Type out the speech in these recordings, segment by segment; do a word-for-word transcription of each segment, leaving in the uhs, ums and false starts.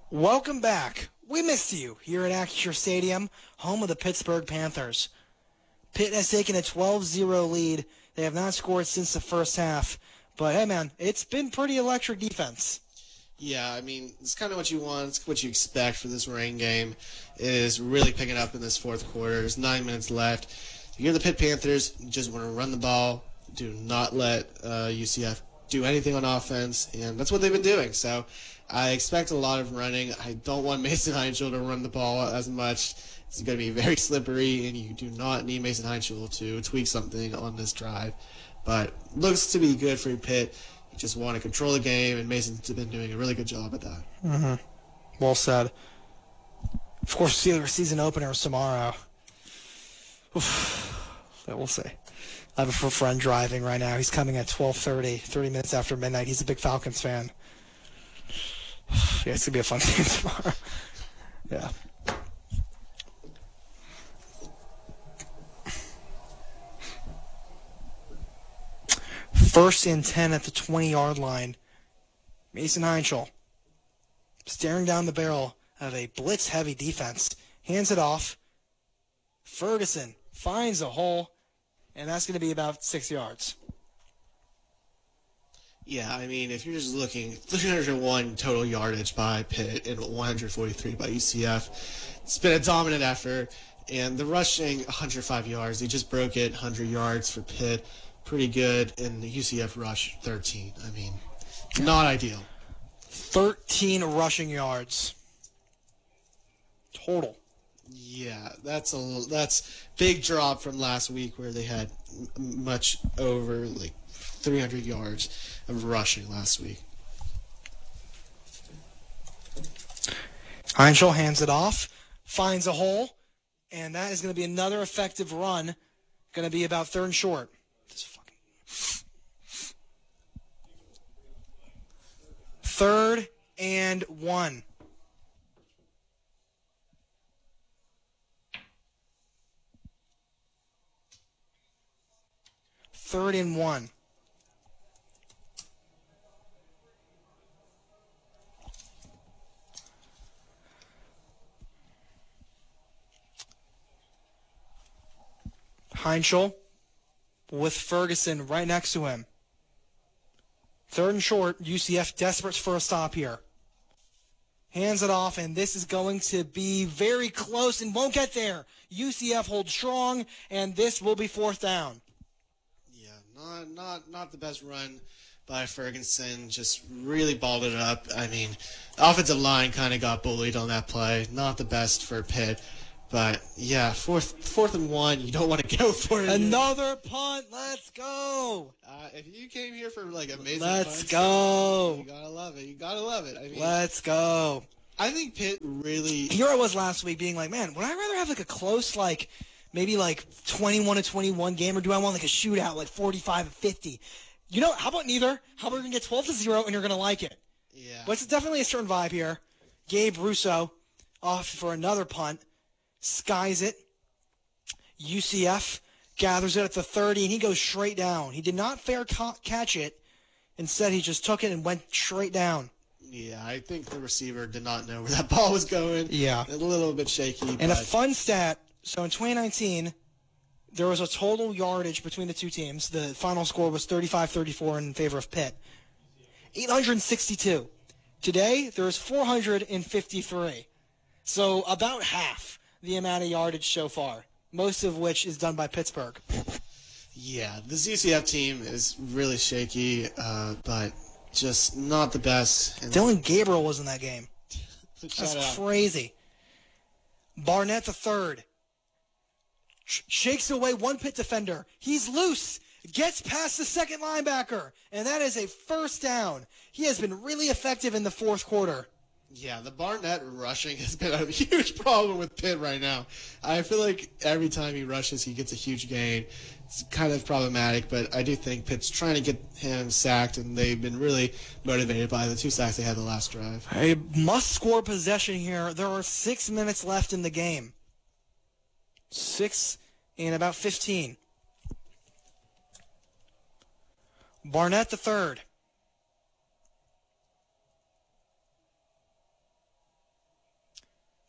Welcome back. We missed you here at Acrisure Stadium, home of the Pittsburgh Panthers. Pitt has taken a twelve zero lead. They have not scored since the first half. But, hey, man, it's been pretty electric defense. Yeah, I mean, it's kind of what you want. It's what you expect for this rain game. It is really picking up in this fourth quarter. There's nine minutes left. You're the Pitt Panthers. You just want to run the ball. Do not let uh, U C F do anything on offense, and that's what they've been doing. So I expect a lot of running. I don't want Mason Heinschel to run the ball as much. It's going to be very slippery, and you do not need Mason Heinschel to tweak something on this drive. But looks to be good for Pitt. You just want to control the game, and Mason's been doing a really good job at that. Mm-hmm. Well said. Of course, Steelers season opener is tomorrow. Oof. We'll see. I have a friend driving right now. He's coming at twelve thirty, thirty minutes after midnight. He's a big Falcons fan. Yeah, it's going to be a fun game tomorrow. Yeah. First and ten at the twenty-yard line. Mason Heinschel staring down the barrel of a blitz-heavy defense. Hands it off. Ferguson finds a hole, and that's going to be about six yards. Yeah, I mean, if you're just looking, three hundred one total yardage by Pitt and one hundred forty-three by U C F. It's been a dominant effort, and the rushing one hundred five yards. They just broke it, one hundred yards for Pitt. Pretty good, and the U C F rush thirteen. I mean, not ideal. thirteen rushing yards total. Yeah, that's a that's big drop from last week where they had much over like three hundred yards of rushing last week. Heinschel hands it off, finds a hole, and that is going to be another effective run. Going to be about third and short. This fucking third and one. Third and one. Heinschel with Ferguson right next to him. Third and short, U C F desperate for a stop here. Hands it off, and this is going to be very close and won't get there. U C F holds strong, and this will be fourth down. Yeah, not not not the best run by Ferguson. Just really balled it up. I mean, offensive line kind of got bullied on that play. Not the best for Pitt. But, yeah, fourth fourth and one, you don't want to go for it. Another punt. Let's go. Uh, if you came here for, like, amazing Let's punts, go. You got to love it. You got to love it. I mean, Let's go. I think Pitt really... Here I was last week being like, man, would I rather have, like, a close, like, maybe, like, twenty-one to twenty-one game, or do I want, like, a shootout, like, forty-five to fifty? You know, how about neither? How about we're going to get twelve to zero, and you're going to like it? Yeah. But it's definitely a certain vibe here. Gabe Russo off for another punt. Skies it. U C F gathers it at the thirty, and he goes straight down. He did not fair ca- catch it. Instead, he just took it and went straight down. Yeah, I think the receiver did not know where that ball was going. Yeah. A little bit shaky. And but... a fun stat, so in twenty nineteen, there was a total yardage between the two teams. The final score was thirty-five thirty-four in favor of Pitt. eight hundred sixty-two. Today, there is four hundred fifty-three. So about half the amount of yardage so far, most of which is done by Pittsburgh. Yeah, this U C F team is really shaky, uh, but just not the best. And Dylan Gabriel was in that game. That's out. crazy. Barnett the third sh- shakes away one Pitt defender. He's loose. Gets past the second linebacker, and that is a first down. He has been really effective in the fourth quarter. Yeah, the Barnett rushing has been a huge problem with Pitt right now. I feel like every time he rushes, he gets a huge gain. It's kind of problematic, but I do think Pitt's trying to get him sacked, and they've been really motivated by the two sacks they had the last drive. A must-score possession here. There are six minutes left in the game. Six and about fifteen. Barnett the third.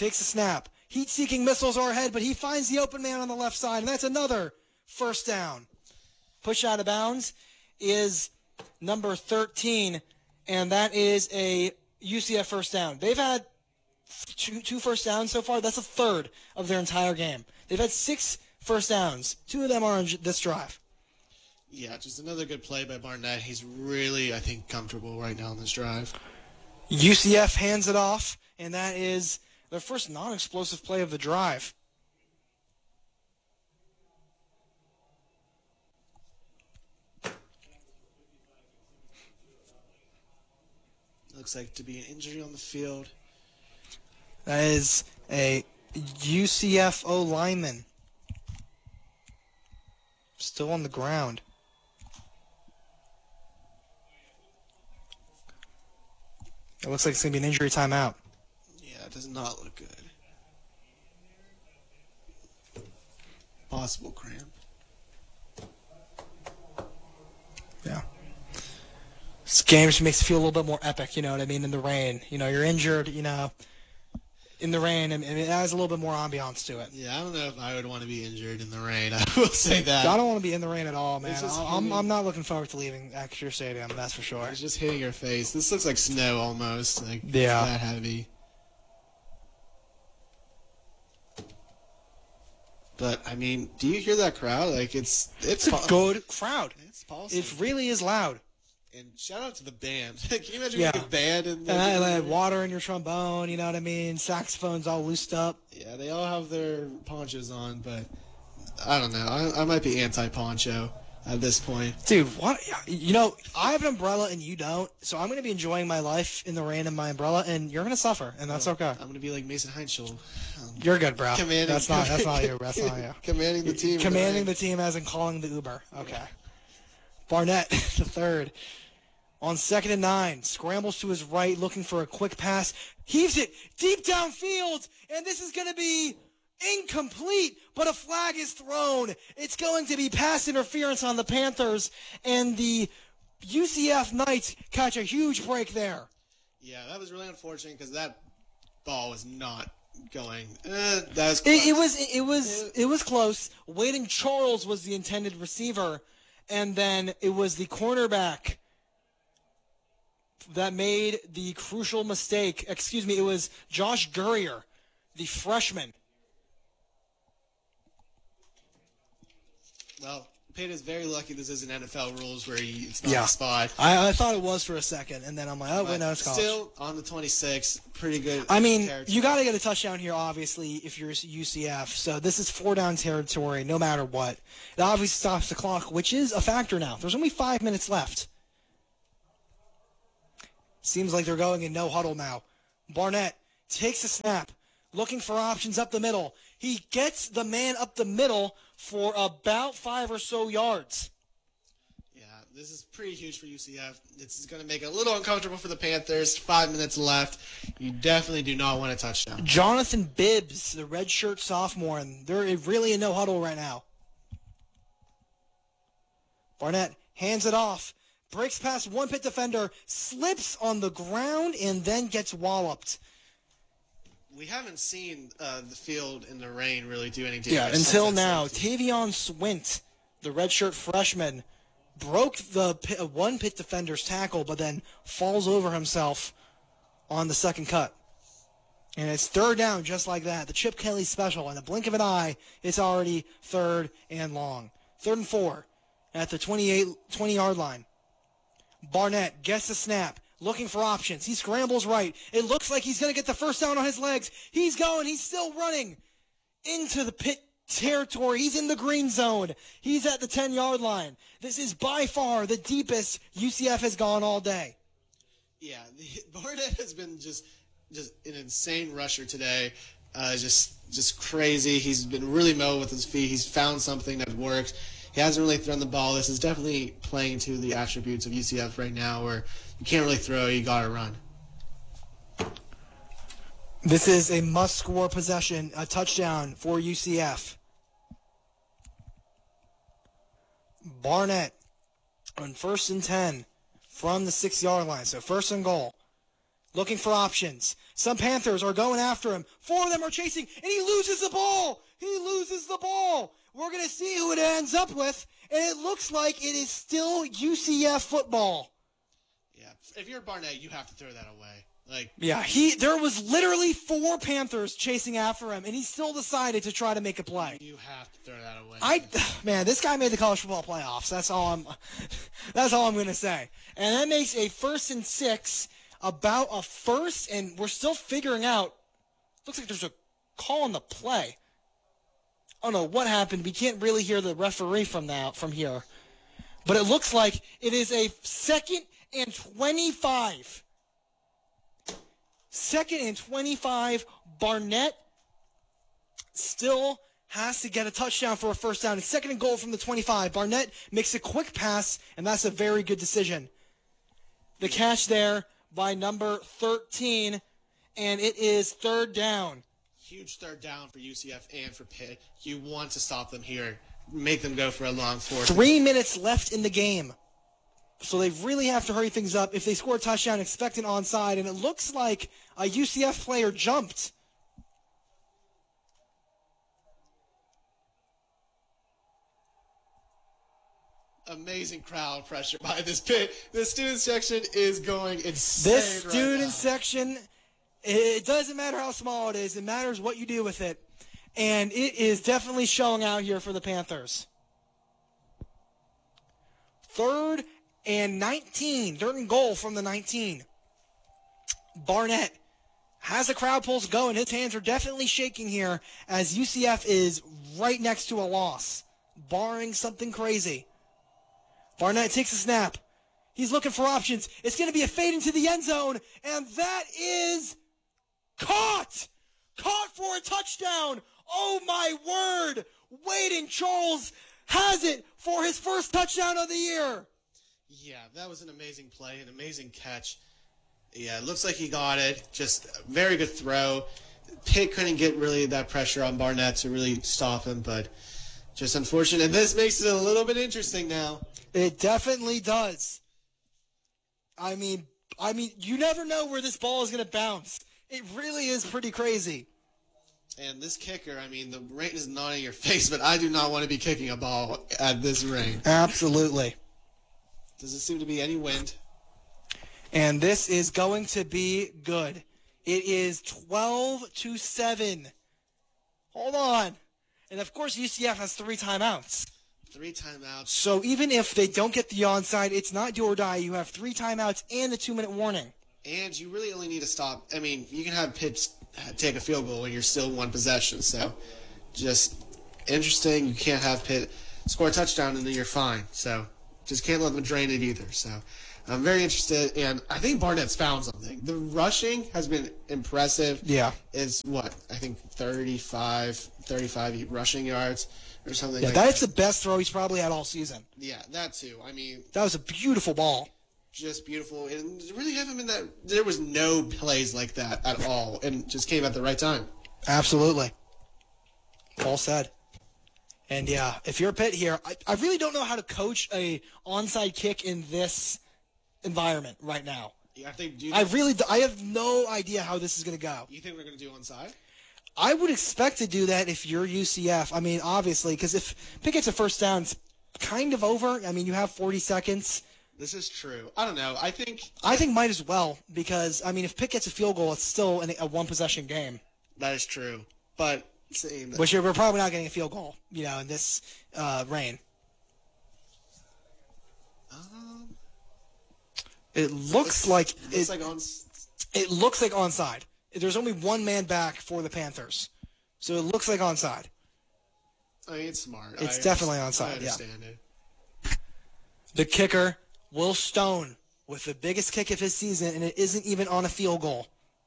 takes a snap. Heat-seeking missiles are ahead, but he finds the open man on the left side, and that's another first down. Push out of bounds is number thirteen, and that is a U C F first down. They've had two, two first downs so far. That's a third of their entire game. They've had six first downs. Two of them are on this drive. Yeah, just another good play by Barnett. He's really, I think, comfortable right now on this drive. U C F hands it off, and that is their first non-explosive play of the drive. Looks like to be an injury on the field. That is a U C F O lineman. Still on the ground. It looks like it's going to be an injury timeout. Yeah, it does not look good. Possible cramp. Yeah. This game just makes it feel a little bit more epic, you know what I mean, in the rain. You know, you're injured, you know, in the rain, and, and it adds a little bit more ambiance to it. Yeah, I don't know if I would want to be injured in the rain. I will say that. I don't want to be in the rain at all, man. just I'm, hitting- I'm not looking forward to leaving Acrisure Stadium, that's for sure. It's just hitting your face. This looks like snow almost. Like, Yeah. It's that heavy. But, I mean, do you hear that crowd? Like, it's... It's, It's a po- good crowd. It's possible. It really is loud. And shout out to the band. Can you imagine Yeah. being a band? And, And I, I had water in your trombone, you know what I mean? Saxophones all loosed up. Yeah, they all have their ponchos on, but I don't know. I, I might be anti-poncho at this point. Dude, what? You know, I have an umbrella and you don't, so I'm going to be enjoying my life in the rain in my umbrella, and you're going to suffer, and that's okay. I'm going to be like Mason Heinschel. Um, You're good, bro. commanding, That's not, that's not you. That's not you. Commanding the team. Commanding the team as in calling the Uber. Okay. Barnett, the third. On second and nine, scrambles to his right, looking for a quick pass. Heaves it deep downfield, and this is going to be incomplete, but a flag is thrown. It's going to be pass interference on the Panthers, and the U C F Knights catch a huge break there. Yeah, that was really unfortunate because that ball was not going. Uh, that was It, it close. was it was it was close. Waden Charles was the intended receiver, and then it was the cornerback that made the crucial mistake. Excuse me, it was Josh Gurrier, the freshman. Well, Payne is very lucky this isn't N F L rules where he, it's not Yeah. a spot. I, I thought it was for a second, and then I'm like, oh, wait, But no, it's college. still, on the twenty-six, pretty good. I mean, territory. you got to get a touchdown here, obviously, if you're U C F. So this is four-down territory, no matter what. It obviously stops the clock, which is a factor now. There's only five minutes left. Seems like they're going in no huddle now. Barnett takes a snap, looking for options up the middle. He gets the man up the middle for about five or so yards. Yeah, this is pretty huge for U C F. It's going to make it a little uncomfortable for the Panthers. Five minutes left. You definitely do not want a touchdown. Jonathan Bibbs, the redshirt sophomore, and they're really in no huddle right now. Barnett hands it off, breaks past one Pitt defender, slips on the ground, and then gets walloped. We haven't seen uh, the field in the rain really do any damage. Yeah, since until that now, safety. Tavion Swint, the redshirt freshman, broke the Pitt, uh, one Pitt defender's tackle, but then falls over himself on the second cut. And it's third down just like that. The Chip Kelly special. In the blink of an eye, it's already third and long. Third and four at the twenty-eight, twenty-yard line. Barnett gets the snap, looking for options. He scrambles right. It looks like he's going to get the first down on his legs. He's going. He's still running into the Pitt territory. He's in the green zone. He's at the ten-yard line. This is by far the deepest U C F has gone all day. Yeah, the, Barnett has been just just an insane rusher today. Uh, just just crazy. He's been really mobile with his feet. He's found something that works. He hasn't really thrown the ball. This is definitely playing to the attributes of U C F right now, where you can't really throw, you gotta run. This is a must-score possession, a touchdown for U C F. Barnett on first and ten from the six-yard line. So first and goal. looking for options. Some Panthers are going after him. Four of them are chasing, and he loses the ball. He loses the ball. We're going to see who it ends up with, and it looks like it is still U C F football. Yeah, if you're Barnett, you have to throw that away. Like, yeah, he there was literally four Panthers chasing after him, and he still decided to try to make a play. You have to throw that away. I man, this guy made the college football playoffs. That's all I'm. That's all I'm going to say. And that makes a first and six. About a first, and we're still figuring out. Looks like there's a call on the play. I don't know what happened. We can't really hear the referee from now from here, but it looks like it is a second and twenty-five. Second and twenty-five. Barnett still has to get a touchdown for a first down. It's second and goal from the twenty-five. Barnett makes a quick pass, and that's a very good decision. The catch there by number thirteen, and it is third down. Huge third down for U C F and for Pitt. You want to stop them here, make them go for a long fourth. Three minutes left in the game, so they really have to hurry things up. If they score a touchdown, expect an onside, and it looks like a U C F player jumped. Amazing crowd pressure by this Pitt. The student section is going insane. This right student now. section, it doesn't matter how small it is. It matters what you do with it. And it is definitely showing out here for the Panthers. Third and nineteen. Third and goal from the nineteen. Barnett has the crowd pulse going. His hands are definitely shaking here as U C F is right next to a loss, barring something crazy. Barnett takes a snap. He's looking for options. It's going to be a fade into the end zone, and that is caught! Caught for a touchdown! Oh, my word! Wayden Charles has it for his first touchdown of the year. Yeah, that was an amazing play, an amazing catch. Yeah, it looks like he got it. Just a very good throw. Pitt couldn't get really that pressure on Barnett to really stop him, but just unfortunate. And this makes it a little bit interesting now. It definitely does. I mean, I mean, you never know where this ball is going to bounce. It really is pretty crazy. And this kicker, I mean, the rain is not in your face, but I do not want to be kicking a ball at this rain. Absolutely. Doesn't seem to be any wind. And this is going to be good. It is twelve to seven. Hold on. And, of course, U C F has three timeouts. Three timeouts. So even if they don't get the onside, it's not do or die. You have three timeouts and a two-minute warning. And you really only need to stop. I mean, you can have Pitt take a field goal when you're still one possession. So just interesting. You can't have Pitt score a touchdown and then you're fine. So just can't let them drain it either. So I'm very interested. And I think Barnett's found something. The rushing has been impressive. Yeah. It's what? I think thirty-five, thirty-five rushing yards. Or something Yeah, like that's that. the best throw he's probably had all season. Yeah, that too. I mean, That was a beautiful ball. just beautiful. And really haven't been that. There was no plays like that at all, and just came at the right time. Absolutely. All said. And yeah, if you're Pitt here, I, I really don't know how to coach a onside kick in this environment right now. Yeah, I think. Do you, I really, I have no idea how this is going to go. you think we're going to do onside? I would expect to do that if you're U C F. I mean, obviously, because if Pitt gets a first down, it's kind of over. I mean, you have forty seconds. This is true. I don't know. I think I think might as well because, I mean, if Pitt gets a field goal, it's still an, a one-possession game. that is true. But saying that, Which we're probably not getting a field goal, you know, in this uh, rain. um, It looks like it's it, like on. it looks like onside. There's only one man back for the Panthers, so it looks like onside. I mean, it's smart. It's I definitely understand- onside, I yeah. understand it. The kicker, Will Stone, with the biggest kick of his season, and it isn't even on a field goal.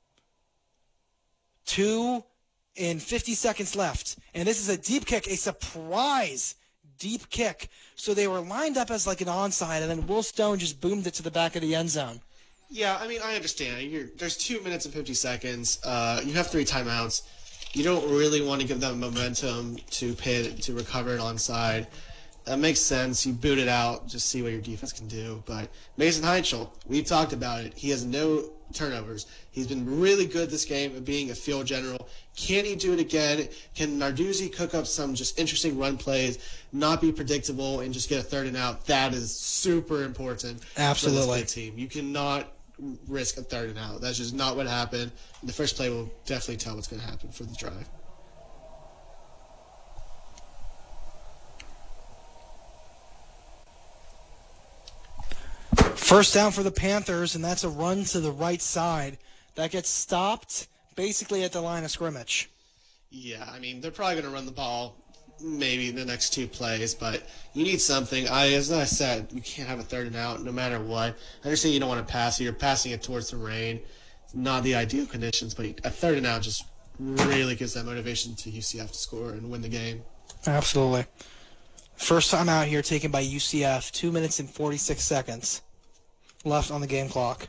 Two and fifty seconds left, and this is a deep kick, a surprise deep kick. So they were lined up as like an onside, and then Will Stone just boomed it to the back of the end zone. Yeah, I mean, I understand. You're, there's two minutes and fifty seconds. Uh, you have three timeouts. You don't really want to give them momentum to Pitt to recover it onside. That makes sense. You boot it out, just see what your defense can do. But Mason Heitchel, we've talked about it. He has no turnovers. He's been really good this game at being a field general. Can he do it again? Can Narduzzi cook up some just interesting run plays, not be predictable, and just get a third and out? That is super important Absolutely. for this team. You cannot risk a third and out. That's just not what happened. The first play will definitely tell what's going to happen for the drive. First down for the Panthers, and that's a run to the right side. That gets stopped basically at the line of scrimmage. Yeah, I mean, they're probably going to run the ball maybe the next two plays, but you need something. I, as I said, you can't have a third and out no matter what. I understand you don't want to pass it. You're passing it towards the rain. It's not the ideal conditions, but a third and out just really gives that motivation to U C F to score and win the game. Absolutely. First time out here taken by U C F, two minutes and forty-six seconds left on the game clock.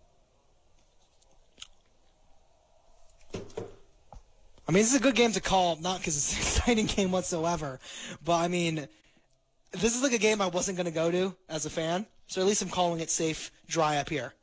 I mean, this is a good game to call, not because it's an exciting game whatsoever, but I mean, this is like a game I wasn't going to go to as a fan, so at least I'm calling it safe, dry up here.